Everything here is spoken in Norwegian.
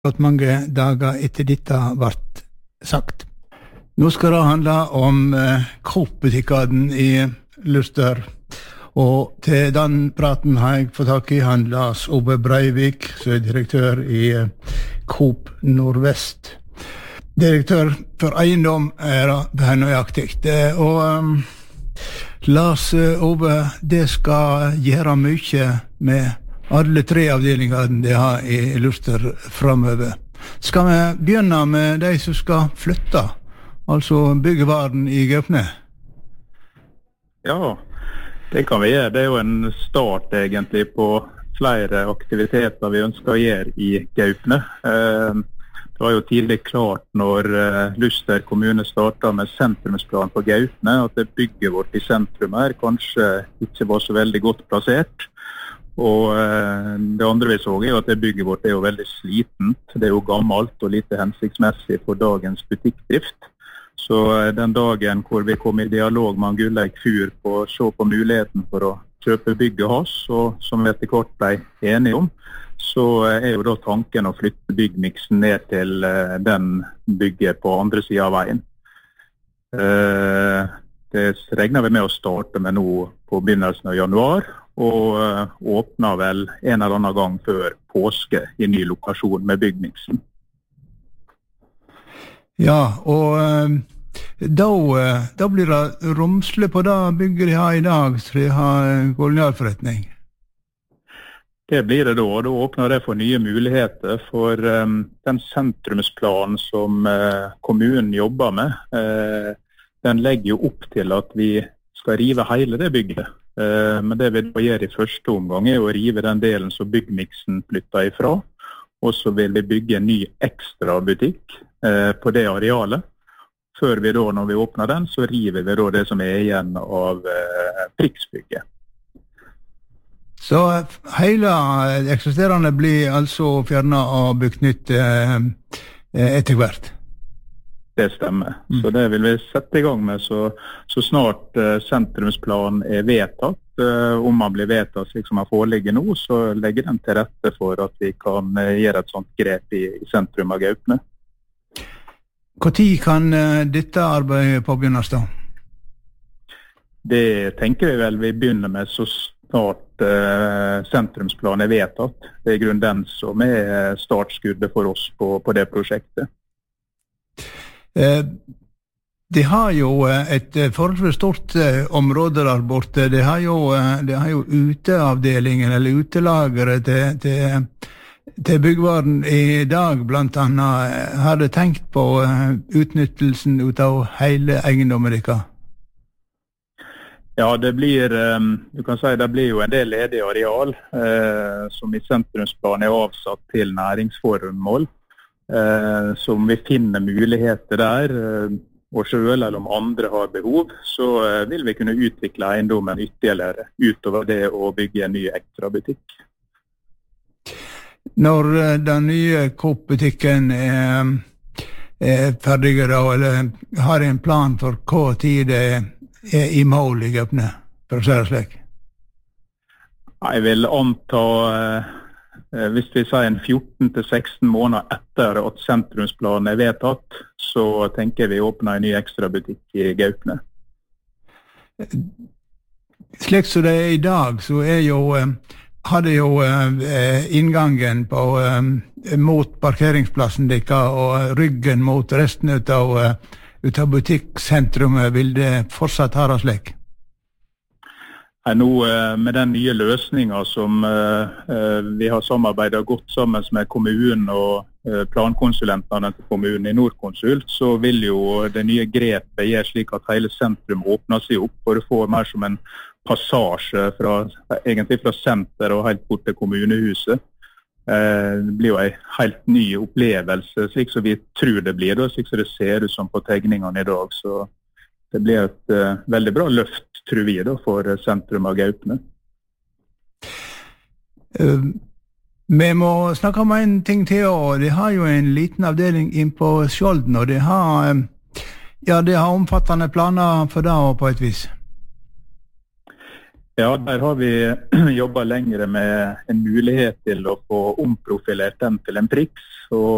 gått mange dager etter dette ble sagt. Nå skal det handle om Coop-butikkene i Luster. Og til den praten har jeg fått tak i han Lars Ove Breivik, som er direktør i Coop Nordvest. Direktør for eiendom er det nøyaktig. Og Lars Ove, det skal gjøre mye med alle tre avdelingene de har i Luster fremover. Skal vi begynne med de som skal flytte, altså byggevaren i Gaupne? Ja, det kan vi gjøre. Det er jo en start egentlig på flere aktiviteter vi ønsker å gjøre i Gaupne. Det var jo tidlig klart når Luster kommune startet med sentrumsplan på Gaupne, at det bygget vårt i sentrum her kanskje ikke var så veldig godt plassert. Og det andre vi så er jo at det bygget vårt er jo veldig slitent. Det er jo gammelt og lite hensiktsmessig for dagens butikkdrift. Så den dagen hvor vi kom i dialog med Gulleik Fyr på å se på muligheten for å kjøpe bygget hans, og som vi etter hvert ble enige om, så er jo da tanken å flytte byggmiksen ned til den bygget på andre siden av veien. Det regner vi med å starte med nå på begynnelsen av januar, og åpner vel en eller annen gang før påske i ny lokasjon med byggmiksen. Ja, og da blir det romsle på det bygget de har i dag, så de har kolonialforretning. Det blir det da, og da åpner det for nye muligheter for den sentrumsplanen som kommunen jobber med. Den legger jo opp til at vi skal rive hele det bygget. Men det vi da gjør i første omgang er å rive den delen som byggmiksen flytter ifra, og så vil vi bygge en ny ekstra butikk på det arealet. Før vi da, når vi åpner den, så river vi da det som er igjen av Priksbygget. Så hele eksisterende blir altså fjernet og bygd nytt etter hvert? Det stemmer. Så det vil vi sette i gang med så snart sentrumsplanen er vedtatt. Om man blir vedtatt slik som man foreligger nå, så legger den til rette for at vi kan gjøre et sånt grep i sentrum av Gaupne. Hvor tid kan dette arbeidet påbegynnes da? Det tenker vi vel vi begynner med så snart sentrumsplanen er vedtatt. Det er grunnen den som er startskuddet for oss på det prosjektet. De har jo et forholdsvis stort område der borte. De har jo uteavdelingen eller utelageret til byggvaren i dag, blant annet. Har de tenkt på utnyttelsen ut av hele eiendommen deres? Ja, det blir, du kan si, det blir jo en del ledig areal som i sentrumsplanen er avsatt til næringsformål. Som vi finner muligheter der, og selv eller om andre har behov, så vil vi kunne utvikle eiendommen ytterligere utover det å bygge en ny ekstra butikk. Når den nye Coop-butikken er ferdig da, eller har en plan for hva tid det er i mål i Gaupne, for å si det slik? Jeg vil anta hvis vi sier en 14-16 måneder etter at sentrumsplanen er vedtatt, så tenker vi åpner en ny ekstra butikk i Gaupne. Slik som det er i dag, så hadde jo inngangen mot parkeringsplassen deres og ryggen mot resten av butikksentrumet. Vil det fortsatt ha det slik? Nå med den nye løsningen som vi har samarbeidet godt sammen med kommunen og plankonsulentene til kommunen i Nordkonsult, så vil jo det nye grepet gjøre slik at hele sentrum åpner seg opp, og det får mer som en passasje egentlig fra senter og helt bort til kommunehuset. Det blir jo en helt ny opplevelse, slik som vi tror det blir, slik som det ser ut som på tegningene i dag, så det blir et veldig bra løft, tror vi, for sentrum av Gaupne. Vi må snakke om en ting til, og de har jo en liten avdeling inn på Skjolden, og de har omfattende planer for det på et vis. Ja, der har vi jobbet lengre med en mulighet til å få omprofilert den til en Prix, og